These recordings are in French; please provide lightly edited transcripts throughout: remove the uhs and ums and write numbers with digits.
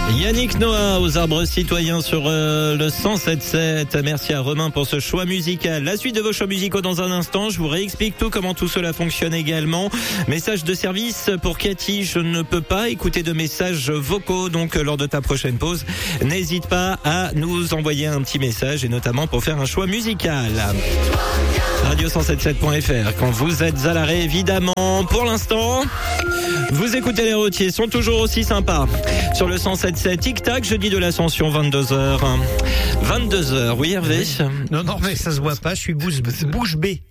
Yannick Noah aux arbres citoyens sur le 107.7. Merci à Romain pour ce choix musical. La suite de vos choix musicaux dans un instant. Je vous réexplique comment tout cela fonctionne également. Message de service pour Cathy. Je ne peux pas écouter de messages vocaux. Donc lors de ta prochaine pause, n'hésite pas à nous envoyer un petit message et notamment pour faire un choix musical. Radio177.fr quand vous êtes à l'arrêt évidemment. Pour l'instant, vous écoutez les routiers, sont toujours aussi sympas. Sur le 107.7, tic-tac, jeudi de l'Ascension, 22h. 22h, oui Hervé? Non, mais ça se voit pas, je suis bouche bée.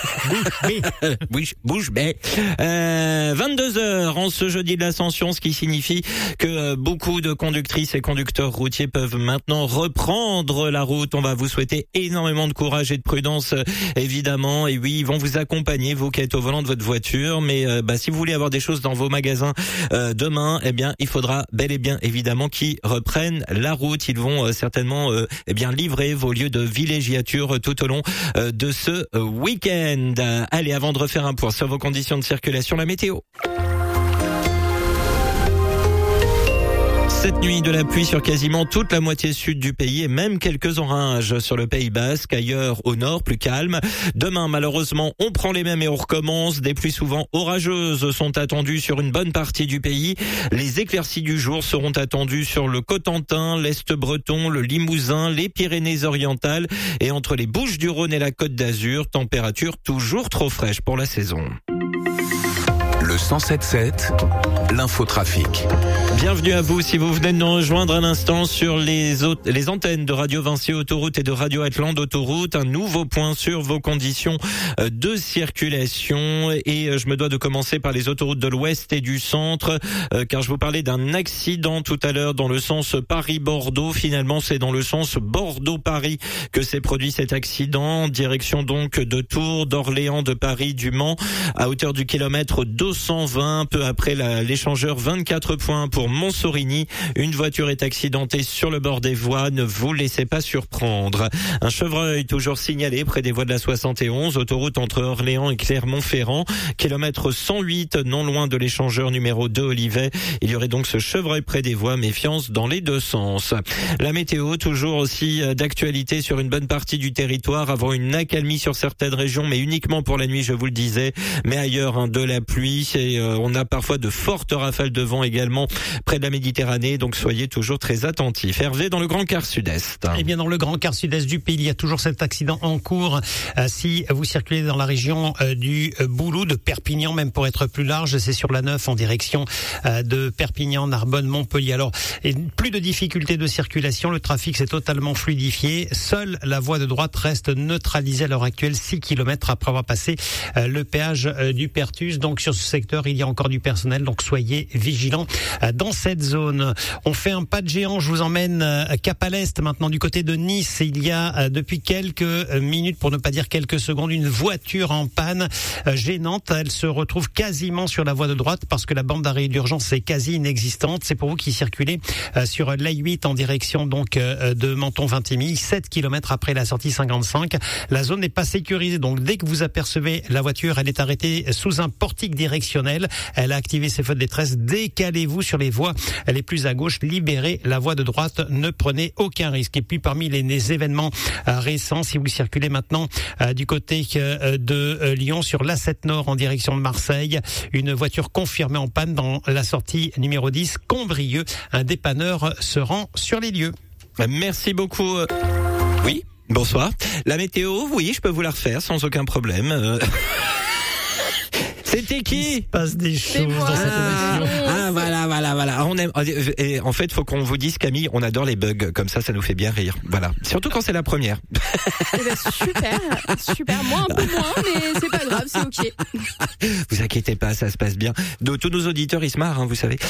Bouche bée. 22h en ce jeudi de l'Ascension, ce qui signifie que beaucoup de conductrices et conducteurs routiers peuvent maintenant reprendre la route. On va vous souhaiter énormément de courage et de prudence, évidemment. Et oui, ils vont vous accompagner, vous qui êtes au volant de votre voiture. Mais si vous voulez avoir des choses dans vos magasins demain, eh bien, il faudra bel et bien évidemment qu'ils reprennent la route. Ils vont certainement livrer vos lieux de villégiature tout au long de ce week-end. Allez, avant de refaire un point sur vos conditions de circulation, la météo. Cette nuit, de la pluie sur quasiment toute la moitié sud du pays et même quelques orages sur le Pays Basque. Ailleurs, au nord, plus calme. Demain, malheureusement, on prend les mêmes et on recommence. Des pluies souvent orageuses sont attendues sur une bonne partie du pays. Les éclaircies du jour seront attendues sur le Cotentin, l'Est breton, le Limousin, les Pyrénées-Orientales et entre les Bouches-du-Rhône et la Côte d'Azur. Température toujours trop fraîche pour la saison. Le 107.7, l'infotrafic. Bienvenue à vous si vous venez de nous rejoindre un instant sur les antennes de Radio Vinci Autoroute et de Radio Atlante Autoroute. Un nouveau point sur vos conditions de circulation. Et je me dois de commencer par les autoroutes de l'Ouest et du Centre, car je vous parlais d'un accident tout à l'heure dans le sens Paris-Bordeaux. Finalement, c'est dans le sens Bordeaux-Paris que s'est produit cet accident. Direction donc de Tours, d'Orléans, de Paris, du Mans, à hauteur du kilomètre 220, peu après l'échangeur 24 points pour Montsorigny. Une voiture est accidentée sur le bord des voies, ne vous laissez pas surprendre. Un chevreuil toujours signalé près des voies de la 71, autoroute entre Orléans et Clermont-Ferrand, kilomètre 108, non loin de l'échangeur numéro 2 Olivet. Il y aurait donc ce chevreuil près des voies, méfiance dans les deux sens. La météo, toujours aussi d'actualité sur une bonne partie du territoire, avant une accalmie sur certaines régions, mais uniquement pour la nuit, je vous le disais, mais ailleurs de la pluie. Et on a parfois de fortes rafales de vent également près de la Méditerranée, donc soyez toujours très attentifs. Hervé, dans le Grand Quart Sud-Est. Eh bien, dans le Grand Quart Sud-Est du pays, il y a toujours cet accident en cours. Si vous circulez dans la région du Boulou, de Perpignan, même pour être plus large, c'est sur la 9 en direction de Perpignan, Narbonne, Montpellier. Alors, plus de difficultés de circulation, le trafic s'est totalement fluidifié. Seule la voie de droite reste neutralisée à l'heure actuelle, 6 km après avoir passé le péage du Pertus. Donc, sur ce secteur, il y a encore du personnel, donc soyez vigilants dans cette zone. On fait un pas de géant, je vous emmène cap à l'est maintenant du côté de Nice. Il y a depuis quelques minutes, pour ne pas dire quelques secondes, une voiture en panne gênante. Elle se retrouve quasiment sur la voie de droite parce que la bande d'arrêt d'urgence est quasi inexistante. C'est pour vous qui circulez sur l'A8 en direction donc de Menton-Vintimille, 7 km après la sortie 55. La zone n'est pas sécurisée, donc dès que vous apercevez la voiture, elle est arrêtée sous un portique directionnelle. Elle a activé ses feux de détresse. Décalez-vous sur les voies les plus à gauche. Libérez la voie de droite. Ne prenez aucun risque. Et puis parmi les événements récents, si vous circulez maintenant du côté de Lyon sur l'A7 Nord en direction de Marseille, une voiture confirmée en panne dans la sortie numéro 10 Combrieux. Un dépanneur se rend sur les lieux. Merci beaucoup. Oui, bonsoir. La météo, oui, je peux vous la refaire sans aucun problème. C'était qui? Il se passe des choses dans cette émission. Voilà. On aime. Et en fait, faut qu'on vous dise, Camille, on adore les bugs. Comme ça nous fait bien rire. Voilà. Surtout quand c'est la première. Eh ben, super. Moi un peu moins, mais c'est pas grave, c'est ok. Vous inquiétez pas, ça se passe bien. Tous nos auditeurs, ils se marrent, vous savez.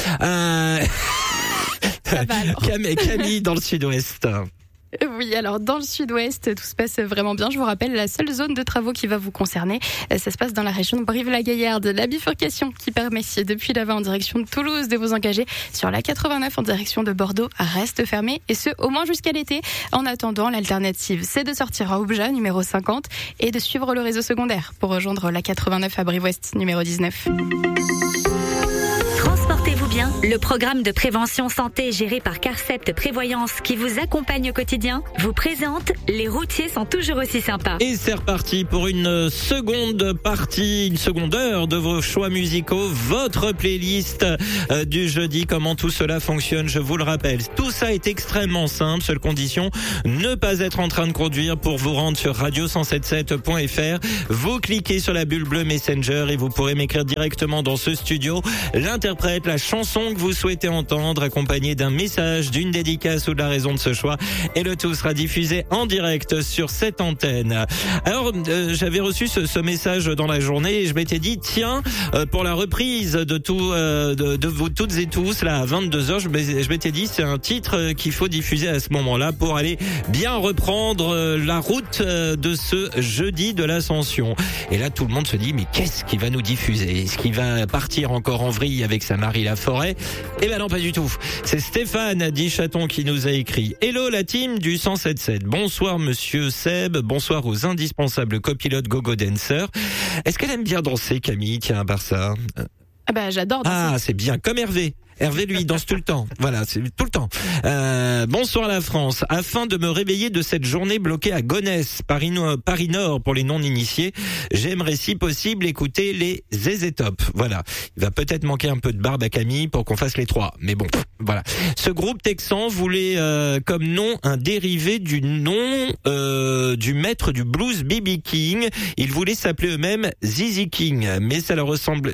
Ça va alors. Camille dans le Sud-Ouest. Oui, alors dans le sud-ouest, tout se passe vraiment bien. Je vous rappelle, la seule zone de travaux qui va vous concerner, ça se passe dans la région de Brive-la-Gaillarde. La bifurcation qui permet, depuis là-bas en direction de Toulouse, de vous engager sur la 89 en direction de Bordeaux reste fermée, et ce au moins jusqu'à l'été. En attendant, l'alternative, c'est de sortir à Aubja, numéro 50, et de suivre le réseau secondaire pour rejoindre la 89 à Brive-Ouest, numéro 19. Transportez-vous bien, le programme de prévention santé géré par Carcept Prévoyance qui vous accompagne au quotidien vous présente Les routiers sont toujours aussi sympas. Et c'est reparti pour une seconde partie, une seconde heure de vos choix musicaux, votre playlist du jeudi. Comment tout cela fonctionne, je vous le rappelle. Tout ça est extrêmement simple, seule condition, ne pas être en train de conduire. Pour vous rendre sur radio177.fr, vous cliquez sur la bulle bleue Messenger et vous pourrez m'écrire directement dans ce studio l'interprète, la chanson que vous souhaitez entendre, accompagnée d'un message, d'une dédicace ou de la raison de ce choix. Et le tout sera diffusé en direct sur cette antenne. Alors, j'avais reçu ce message dans la journée et je m'étais dit, tiens, pour la reprise de tout, de vous toutes et tous, là, à 22h, je m'étais dit, c'est un titre qu'il faut diffuser à ce moment-là pour aller bien reprendre la route de ce jeudi de l'Ascension. Et là, tout le monde se dit, mais qu'est-ce qu'il va nous diffuser? Est-ce qu'il va partir encore en vrille avec sa Marie Laforêt? Eh ben non, pas du tout. C'est Stéphane, dit Chaton, qui nous a écrit. Hello la team du 107.7. Bonsoir monsieur Seb, bonsoir aux indispensables copilotes Gogo Dancer. Est-ce qu'elle aime bien danser, Camille? Tiens, à part ça. Ah bah j'adore danser. Ah, c'est bien, comme Hervé. Hervé, lui, il danse tout le temps. Voilà, c'est tout le temps. Bonsoir la France. Afin de me réveiller de cette journée bloquée à Gonesse, Paris Nord pour les non-initiés, j'aimerais si possible écouter les ZZ Top. Voilà. Il va peut-être manquer un peu de barbe à Camille pour qu'on fasse les trois. Mais bon, voilà. Ce groupe texan voulait comme nom un dérivé du nom du maître du blues B.B. King. Ils voulaient s'appeler eux-mêmes ZZ King, mais cela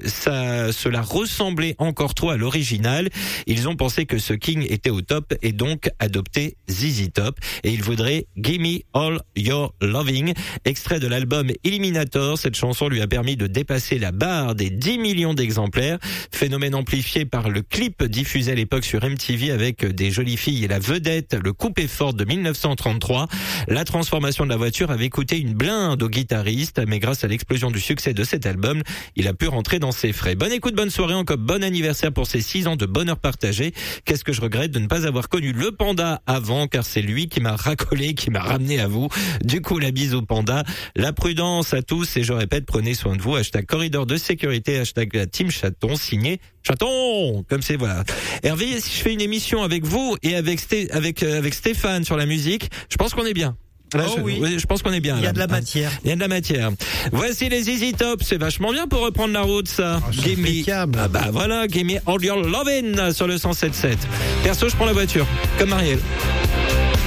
ressemblait encore trop à l'original. Ils ont pensé que ce King était au top et donc adopté ZZ Top. Et ils voudraient Gimme All Your Loving, extrait de l'album Eliminator. Cette chanson lui a permis de dépasser la barre des 10 millions d'exemplaires. Phénomène amplifié par le clip diffusé à l'époque sur MTV avec des jolies filles et la vedette, le coupé fort de 1933. La transformation de la voiture avait coûté une blinde au guitariste, mais grâce à l'explosion du succès de cet album, il a pu rentrer dans ses frais. Bonne écoute, bonne soirée, encore bon anniversaire pour ses 6 ans de bonheur partagé. Qu'est-ce que je regrette de ne pas avoir connu le panda avant, car c'est lui qui m'a racolé, qui m'a ramené à vous. Du coup, la bise au panda. La prudence à tous et je répète, prenez soin de vous. Hashtag corridor de sécurité, hashtag la team Chaton, signé Chaton. Comme c'est, voilà. Hervé, si je fais une émission avec vous et avec Stéphane sur la musique, je pense qu'on est bien. Là, je pense qu'on est bien. Il y a de la matière. Il y a de la matière. Voici les ZZ Top. C'est vachement bien pour reprendre la route, ça. Ah bah voilà, Gimme All Your Lovin' sur le 107.7. Perso, je prends la voiture. Comme Marielle.